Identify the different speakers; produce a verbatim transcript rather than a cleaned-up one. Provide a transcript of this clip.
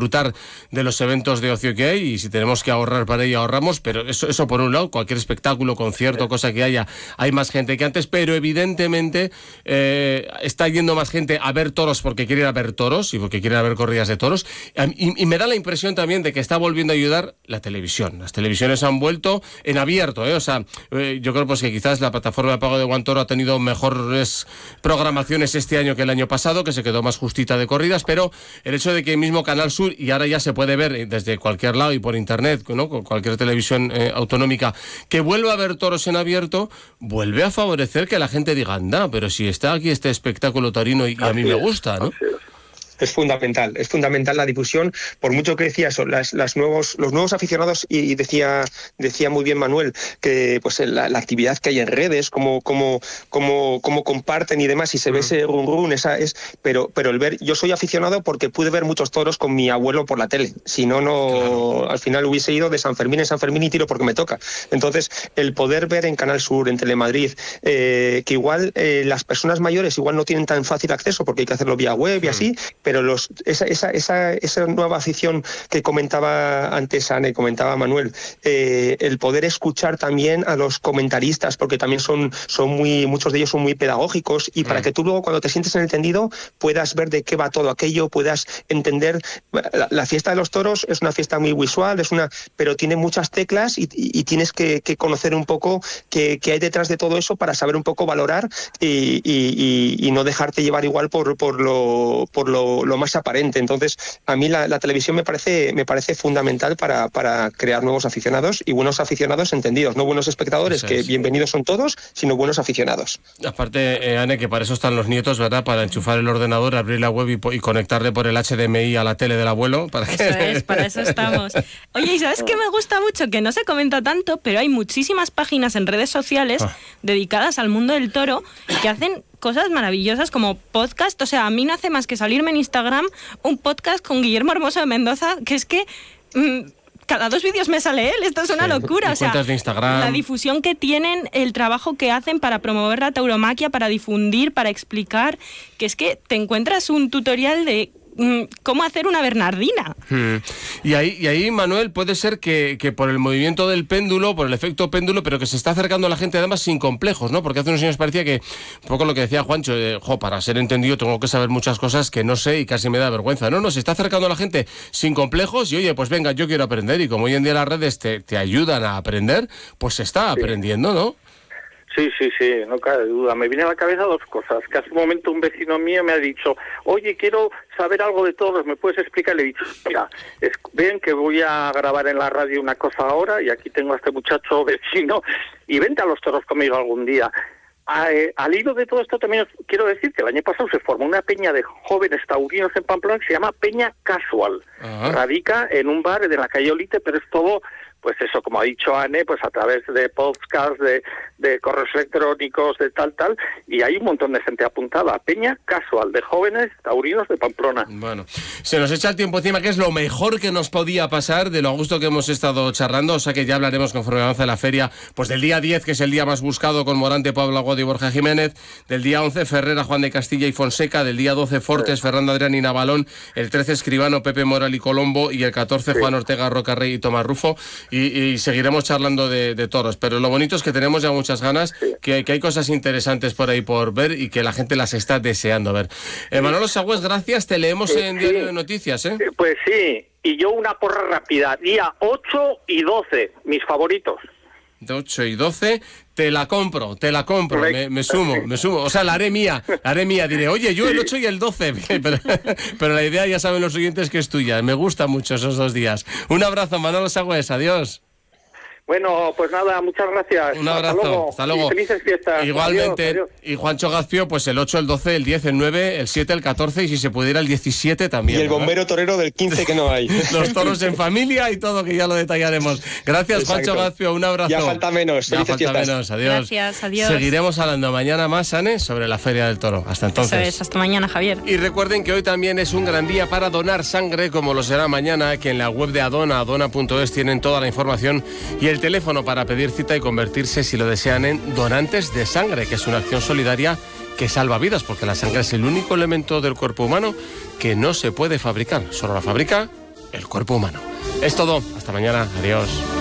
Speaker 1: disfrutar de los eventos de ocio que hay, y si tenemos que ahorrar para ello, ahorramos, pero eso, eso por un lado, cualquier espectáculo, concierto, cosa que haya, hay más gente que antes, pero evidentemente eh, está yendo más gente a ver toros porque quiere ir a ver toros y porque quiere ir a ver corridas de toros, y, y me da la impresión también de que está volviendo a ayudar la televisión. Las televisiones han vuelto en abierto, ¿eh? O sea, eh, yo creo pues que quizás la plataforma de pago de One Toro ha tenido mejores programaciones este año que el año pasado, que se quedó más justita de corridas, pero el hecho de que el mismo Canal Sur, y ahora ya se puede ver desde cualquier lado y por internet, ¿no?, con cualquier televisión eh, autonómica, que vuelva a ver toros en abierto, vuelve a favorecer que la gente diga, anda, pero si está aquí este espectáculo taurino y, y a mí me gusta, ¿no?
Speaker 2: Es fundamental, es fundamental la difusión, por mucho que decía eso, las, las nuevos, los nuevos aficionados, y decía, decía muy bien Manuel, que pues la, la actividad que hay en redes, cómo, cómo, cómo, cómo comparten y demás, y se ve ese run run, esa es, pero, pero el ver, yo soy aficionado porque pude ver muchos toros con mi abuelo por la tele, si no, no, claro, al final hubiese ido de San Fermín en San Fermín y tiro porque me toca. Entonces, el poder ver en Canal Sur, en Telemadrid, eh, que igual eh, las personas mayores igual no tienen tan fácil acceso porque hay que hacerlo vía web y así, pero los, esa, esa, esa, esa nueva afición que comentaba antes Anne, comentaba Manuel, eh, el poder escuchar también a los comentaristas, porque también son, son muy, muchos de ellos son muy pedagógicos, y para que tú luego cuando te sientes en el tendido puedas ver de qué va todo aquello, puedas entender. La, la fiesta de los toros es una fiesta muy visual, es una, pero tiene muchas teclas, y, y, y tienes que, que conocer un poco qué, qué hay detrás de todo eso para saber un poco valorar y, y, y, y no dejarte llevar igual por, por, lo, por lo, lo más aparente. Entonces, a mí la, la televisión me parece, me parece fundamental para, para crear nuevos aficionados, y buenos aficionados entendidos, no buenos espectadores, que bienvenidos son todos, sino buenos aficionados.
Speaker 1: Aparte, eh, Anne, que para eso están los nietos, ¿verdad? Para enchufar el ordenador, abrir la web y, y conectarle por el H D M I a la tele del abuelo. Para que...
Speaker 3: Eso es, para eso estamos. Oye, ¿y sabes qué me gusta mucho? Que no se comenta tanto, pero hay muchísimas páginas en redes sociales ah. dedicadas al mundo del toro que hacen cosas maravillosas como podcast. O sea, a mí no hace más que salirme en Instagram un podcast con Guillermo Hermoso de Mendoza, que es que mmm, cada dos vídeos me sale él. Esto es una sí, locura. O sea,
Speaker 1: cuentas de Instagram,
Speaker 3: la difusión que tienen, el trabajo que hacen para promover la tauromaquia, para difundir, para explicar, que es que te encuentras un tutorial de cómo hacer una bernardina. Hmm.
Speaker 1: Y ahí, y ahí, Manuel, puede ser que, que por el movimiento del péndulo, por el efecto péndulo, pero que se está acercando a la gente además sin complejos, ¿no? Porque hace unos años parecía que, un poco lo que decía Juancho, eh, jo, para ser entendido tengo que saber muchas cosas que no sé y casi me da vergüenza. No, no, se está acercando a la gente sin complejos y, oye, pues venga, yo quiero aprender, y como hoy en día las redes te, te ayudan a aprender, pues se está sí. aprendiendo, ¿no?
Speaker 4: Sí, sí, sí, no cabe duda. Me viene a la cabeza dos cosas. Que hace un momento un vecino mío me ha dicho, oye, quiero saber algo de toros, ¿me puedes explicar? Le he dicho, mira, es, ven que voy a grabar en la radio una cosa ahora, y aquí tengo a este muchacho vecino, y vente a los toros conmigo algún día. A, eh, al hilo de todo esto también os quiero decir que el año pasado se formó una peña de jóvenes taurinos en Pamplona que se llama Peña Casual. Ajá. Radica en un bar de la calle Olite, pero es todo... Pues eso, como ha dicho Anne, pues a través de podcasts, de, de correos electrónicos, de tal, tal, y hay un montón de gente apuntada. Peña Casual, de jóvenes taurinos de Pamplona.
Speaker 1: Bueno, se nos echa el tiempo encima, que es lo mejor que nos podía pasar, de lo a gusto que hemos estado charlando, o sea que ya hablaremos conforme avance la feria, pues del día diez, que es el día más buscado, con Morante, Pablo Aguado y Borja Jiménez, del día once, Ferrera, Juan de Castilla y Fonseca, del día doce, Fortes, sí. Fernando Adrián y Navalón, el trece, Escribano, Pepe Moral y Colombo, y el catorce, sí. Juan Ortega, Rocarrey y Tomás Rufo. Y, y seguiremos charlando de, de toros, pero lo bonito es que tenemos ya muchas ganas, sí. que, que hay cosas interesantes por ahí por ver y que la gente las está deseando ver. Eh, Manolo Sagüés, gracias, te leemos sí, en sí. Diario de Noticias, ¿eh?
Speaker 4: Pues sí, y yo una porra rápida, día ocho y doce, mis favoritos.
Speaker 1: De ocho y doce, te la compro, te la compro, me, me sumo, me sumo, o sea, la haré mía, la haré mía, diré, oye, yo el ocho y el doce, pero, pero la idea ya saben los oyentes que es tuya, me gusta mucho esos dos días. Un abrazo, Manolo Sagüés, adiós.
Speaker 4: Bueno, pues nada, muchas gracias.
Speaker 1: Un abrazo, hasta luego. Hasta luego.
Speaker 4: Y felices fiestas.
Speaker 1: Igualmente,
Speaker 4: adiós, adiós.
Speaker 1: Y Juancho Gazpio, pues el ocho, el doce, el diez, el nueve, el siete, el catorce y si se pudiera el diecisiete también.
Speaker 2: Y el bombero ¿verdad? Torero del quince que no hay.
Speaker 1: Los toros en familia y todo, que ya lo detallaremos. Gracias, Exacto. Juancho Gazpio, un abrazo.
Speaker 2: Ya falta menos.
Speaker 1: Ya falta fiestas. menos, adiós.
Speaker 3: Gracias, adiós.
Speaker 1: Seguiremos hablando mañana más, Anne, sobre la Feria del Toro. Hasta entonces.
Speaker 3: Eso es, hasta mañana, Javier.
Speaker 1: Y recuerden que hoy también es un gran día para donar sangre, como lo será mañana, que en la web de Adona, adona punto es, tienen toda la información y el teléfono para pedir pedir cita y convertirse, si lo desean, en donantes de sangre, que es una acción solidaria que salva vidas, porque la sangre es el único elemento del cuerpo humano que no se puede fabricar, solo la fabrica el cuerpo humano. Es todo. Hasta mañana. Adiós.